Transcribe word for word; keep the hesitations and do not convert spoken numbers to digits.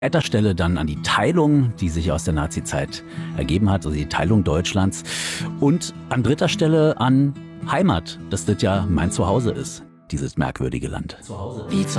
zweiter Stelle dann an die Teilung, die sich aus der Nazizeit ergeben hat, also die Teilung Deutschlands. Und an dritter Stelle an Heimat, dass das ja mein Zuhause ist, dieses merkwürdige Land. Wie zu